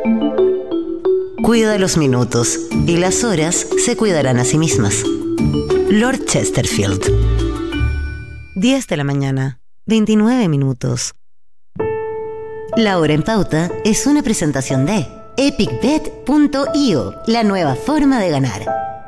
Cuida los minutos y las horas se cuidarán a sí mismas. Lord Chesterfield. 10 de la mañana, 29 minutos. La hora en pauta es una presentación de EpicBet.io, la nueva forma de ganar.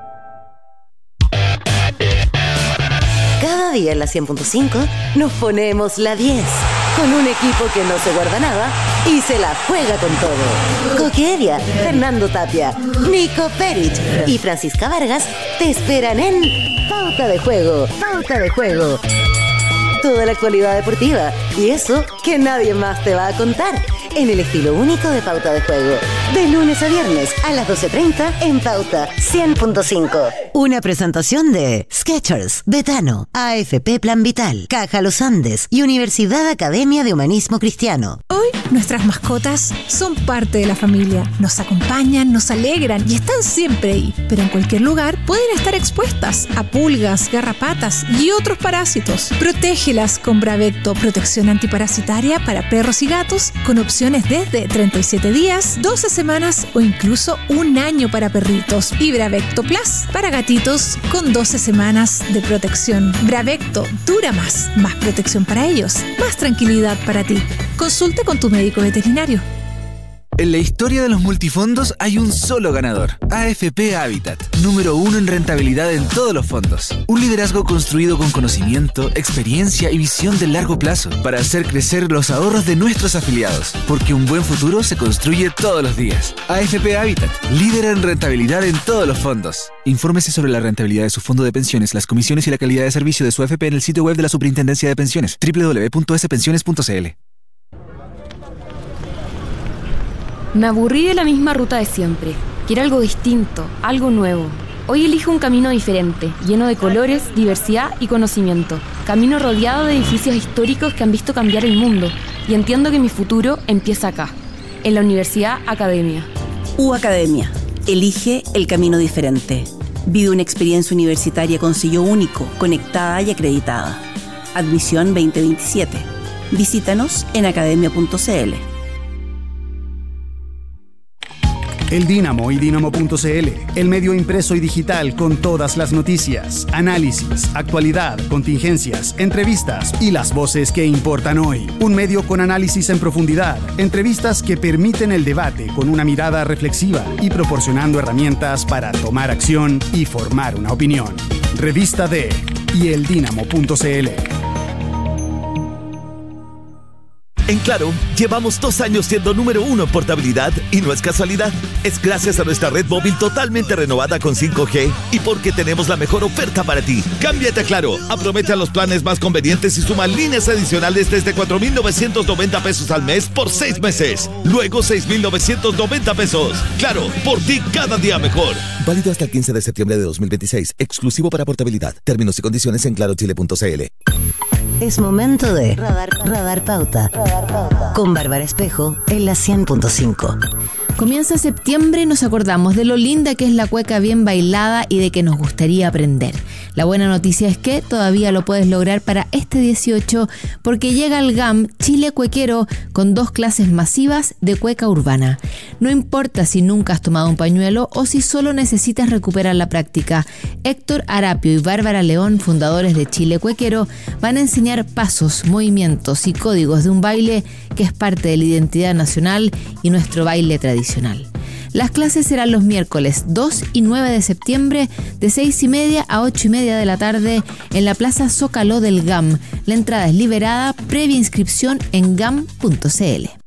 Cada día en la 100.5 nos ponemos la 10, con un equipo que no se guarda nada y se la juega con todo. Coqueria, Fernando Tapia, Nico Perich y Francisca Vargas te esperan en Pauta de Juego. Pauta de Juego. Toda la actualidad deportiva y eso que nadie más te va a contar en el estilo único de Pauta de Juego. De lunes a viernes a las 12:30 en Pauta 100.5. Una presentación de Skechers, Betano, AFP Plan Vital, Caja Los Andes y Universidad Academia de Humanismo Cristiano. Hoy nuestras mascotas son parte de la familia. Nos acompañan, nos alegran y están siempre ahí. Pero en cualquier lugar pueden estar expuestas a pulgas, garrapatas y otros parásitos. Protégelas con Bravecto, protección antiparasitaria para perros y gatos, con opciones desde 37 días, 12 semanas o incluso un año para perritos. Y Bravecto Plus para gatitos con 12 semanas de protección. Bravecto dura más protección para ellos, más tranquilidad para ti. Consulte con tu médico veterinario. En la historia de los multifondos hay un solo ganador, AFP Habitat, número 1 en rentabilidad en todos los fondos. Un liderazgo construido con conocimiento, experiencia y visión de largo plazo para hacer crecer los ahorros de nuestros afiliados, porque un buen futuro se construye todos los días. AFP Habitat, líder en rentabilidad en todos los fondos. Infórmese sobre la rentabilidad de su fondo de pensiones, las comisiones y la calidad de servicio de su AFP en el sitio web de la Superintendencia de Pensiones, www.spensiones.cl. Me aburrí de la misma ruta de siempre. Quiero algo distinto, algo nuevo. Hoy elijo un camino diferente, lleno de colores, diversidad y conocimiento. Camino rodeado de edificios históricos que han visto cambiar el mundo. Y entiendo que mi futuro empieza acá, en la Universidad Academia. Academia. Elige el camino diferente. Vive una experiencia universitaria con sello único, conectada y acreditada. Admisión 2027. Visítanos en academia.cl. El Dínamo y Dínamo.cl, el medio impreso y digital con todas las noticias, análisis, actualidad, contingencias, entrevistas y las voces que importan hoy. Un medio con análisis en profundidad, entrevistas que permiten el debate con una mirada reflexiva y proporcionando herramientas para tomar acción y formar una opinión. Revista de y el Dínamo.cl. En Claro, llevamos 2 años siendo número 1 en portabilidad y no es casualidad. Es gracias a nuestra red móvil totalmente renovada con 5G y porque tenemos la mejor oferta para ti. Cámbiate a Claro, aprovecha los planes más convenientes y suma líneas adicionales desde 4,990 pesos al mes por 6 meses. Luego 6,990 pesos. Claro, por ti cada día mejor. Válido hasta el 15 de septiembre de 2026. Exclusivo para portabilidad. Términos y condiciones en clarochile.cl. Es momento de Radar Pauta. Con Bárbara Espejo en la 100.5. Comienza septiembre y nos acordamos de lo linda que es la cueca bien bailada y de que nos gustaría aprender. La buena noticia es que todavía lo puedes lograr para este 18 porque llega el GAM Chile Cuequero con 2 clases masivas de cueca urbana. No importa si nunca has tomado un pañuelo o si solo necesitas recuperar la práctica. Héctor Arapio y Bárbara León, fundadores de Chile Cuequero, van a enseñar pasos, movimientos y códigos de un baile que es parte de la identidad nacional y nuestro baile tradicional. Las clases serán los miércoles 2 y 9 de septiembre de 6:30 a 8:30 de la tarde en la Plaza Zócalo del GAM. La entrada es liberada, previa inscripción en gam.cl.